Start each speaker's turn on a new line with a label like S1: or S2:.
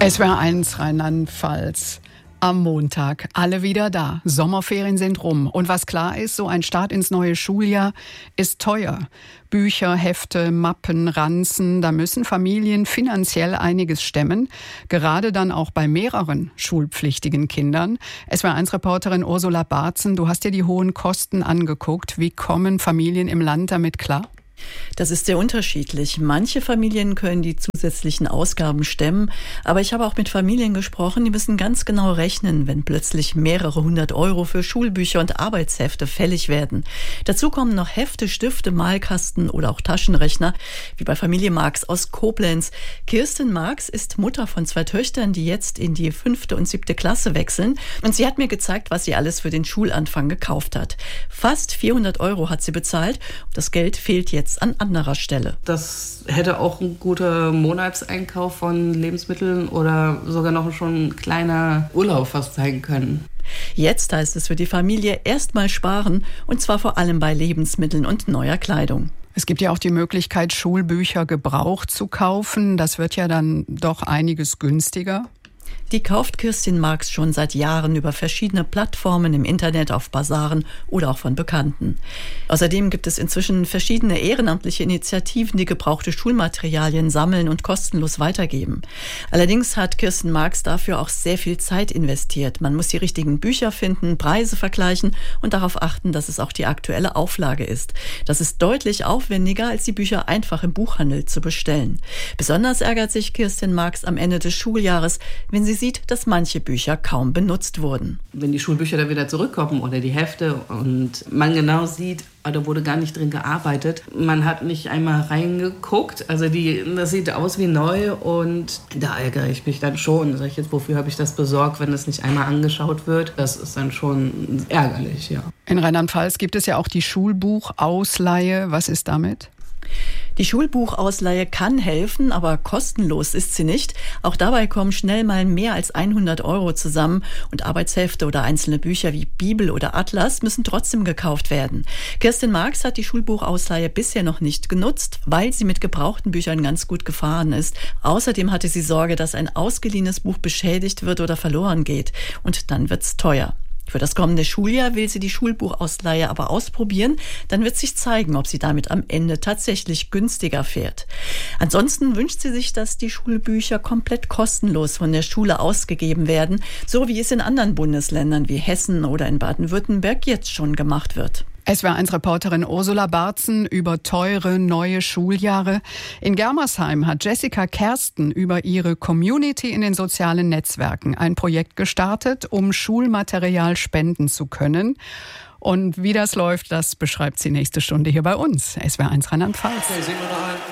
S1: SWR1 Rheinland-Pfalz. Am Montag alle wieder da. Sommerferien sind rum. Und was klar ist, so ein Start ins neue Schuljahr ist teuer. Bücher, Hefte, Mappen, Ranzen, da müssen Familien finanziell einiges stemmen. Gerade dann auch bei mehreren schulpflichtigen Kindern. SWR1-Reporterin Ursula Barzen, du hast dir die hohen Kosten angeguckt. Wie kommen Familien im Land damit klar?
S2: Das ist sehr unterschiedlich. Manche Familien können die zusätzlichen Ausgaben stemmen, aber ich habe auch mit Familien gesprochen, die müssen ganz genau rechnen, wenn plötzlich mehrere 100 € für Schulbücher und Arbeitshefte fällig werden. Dazu kommen noch Hefte, Stifte, Malkasten oder auch Taschenrechner, wie bei Familie Marx aus Koblenz. Kirsten Marx ist Mutter von 2 Töchtern, die jetzt in die 5. und 7. Klasse wechseln. Und sie hat mir gezeigt, was sie alles für den Schulanfang gekauft hat. Fast 400 € hat sie bezahlt. Das Geld fehlt jetzt an anderer Stelle.
S3: Das hätte auch ein guter Monatseinkauf von Lebensmitteln oder sogar noch schon ein kleiner Urlaub fast sein können.
S2: Jetzt heißt es für die Familie erstmal sparen, und zwar vor allem bei Lebensmitteln und neuer Kleidung.
S1: Es gibt ja auch die Möglichkeit, Schulbücher gebraucht zu kaufen. Das wird ja dann doch einiges günstiger.
S2: Die kauft Kirsten Marx schon seit Jahren über verschiedene Plattformen im Internet, auf Basaren oder auch von Bekannten. Außerdem gibt es inzwischen verschiedene ehrenamtliche Initiativen, die gebrauchte Schulmaterialien sammeln und kostenlos weitergeben. Allerdings hat Kirsten Marx dafür auch sehr viel Zeit investiert. Man muss die richtigen Bücher finden, Preise vergleichen und darauf achten, dass es auch die aktuelle Auflage ist. Das ist deutlich aufwendiger, als die Bücher einfach im Buchhandel zu bestellen. Besonders ärgert sich Kirsten Marx am Ende des Schuljahres, wenn sie sieht, dass manche Bücher kaum benutzt wurden. Wenn
S3: die Schulbücher dann wieder zurückkommen oder die Hefte und man genau sieht, da wurde gar nicht drin gearbeitet. Man hat nicht einmal reingeguckt. Also das sieht aus wie neu und da ärgere ich mich dann schon. Sag ich jetzt, wofür habe ich das besorgt, wenn das nicht einmal angeschaut wird? Das ist dann schon ärgerlich, ja.
S1: In Rheinland-Pfalz gibt es ja auch die Schulbuchausleihe. Was ist damit?
S2: Die Schulbuchausleihe kann helfen, aber kostenlos ist sie nicht. Auch dabei kommen schnell mal mehr als 100 € zusammen und Arbeitshefte oder einzelne Bücher wie Bibel oder Atlas müssen trotzdem gekauft werden. Kirsten Marx hat die Schulbuchausleihe bisher noch nicht genutzt, weil sie mit gebrauchten Büchern ganz gut gefahren ist. Außerdem hatte sie Sorge, dass ein ausgeliehenes Buch beschädigt wird oder verloren geht. Und dann wird's teuer. Für das kommende Schuljahr will sie die Schulbuchausleihe aber ausprobieren. Dann wird sich zeigen, ob sie damit am Ende tatsächlich günstiger fährt. Ansonsten wünscht sie sich, dass die Schulbücher komplett kostenlos von der Schule ausgegeben werden, so wie es in anderen Bundesländern wie Hessen oder in Baden-Württemberg jetzt schon gemacht wird.
S1: SWR1-Reporterin Ursula Barzen über teure neue Schuljahre. In Germersheim hat Jessica Kersten über ihre Community in den sozialen Netzwerken ein Projekt gestartet, um Schulmaterial spenden zu können. Und wie das läuft, das beschreibt sie nächste Stunde hier bei uns. SWR1 Rheinland-Pfalz.
S4: Okay, sehen wir noch ein.